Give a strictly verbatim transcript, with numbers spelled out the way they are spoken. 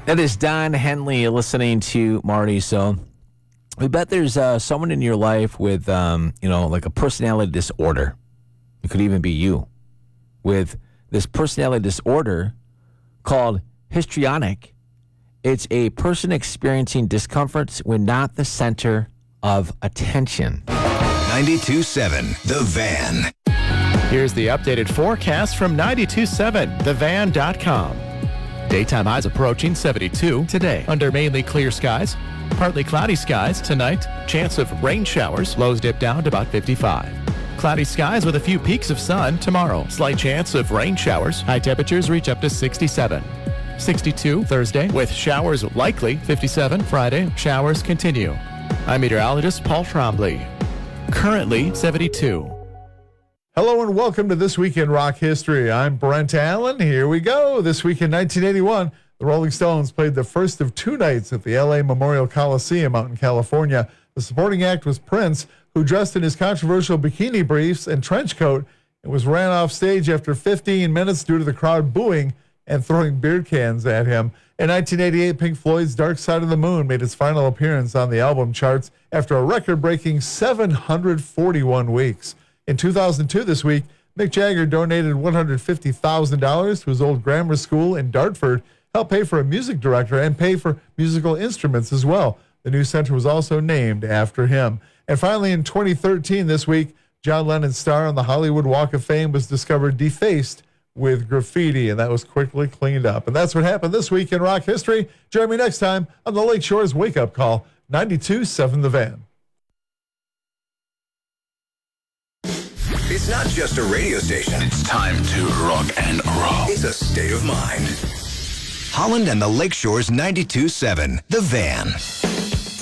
That is Don Henley listening to Marty. So we bet there's uh, someone in your life with, um, you know, like a personality disorder. It could even be you with this personality disorder called histrionic. It's a person experiencing discomfort when not the center of attention. ninety-two point seven The Van. Here's the updated forecast from ninety-two point seven the van dot com. Daytime highs approaching seventy-two today under mainly clear skies. Partly cloudy skies tonight. Chance of rain showers. Lows dip down to about fifty-five. Cloudy skies with a few peaks of sun tomorrow. Slight chance of rain showers. High temperatures reach up to sixty-seven. sixty-two Thursday with showers likely. fifty-seven Friday. Showers continue. I'm meteorologist Paul Trombley. Currently seventy-two. Hello and welcome to This Week in Rock History. I'm Brent Allen. Here we go. This week in nineteen eighty-one, the Rolling Stones played the first of two nights at the L A Memorial Coliseum out in California. The supporting act was Prince, who dressed in his controversial bikini briefs and trench coat and was ran off stage after fifteen minutes due to the crowd booing and throwing beer cans at him. In nineteen eighty-eight, Pink Floyd's Dark Side of the Moon made its final appearance on the album charts after a record-breaking seven hundred forty-one weeks. In two thousand two, this week, Mick Jagger donated one hundred fifty thousand dollars to his old grammar school in Dartford, helped pay for a music director, and pay for musical instruments as well. The new center was also named after him. And finally, in twenty thirteen, this week, John Lennon's star on the Hollywood Walk of Fame was discovered defaced with graffiti, and that was quickly cleaned up. And that's what happened this week in rock history. Join me next time on the Lake Shore's Wake Up Call, ninety-two point seven The Van. It's not just a radio station. It's time to rock and roll. It's a state of mind. Holland and the Lake Shore's ninety-two point seven The Van.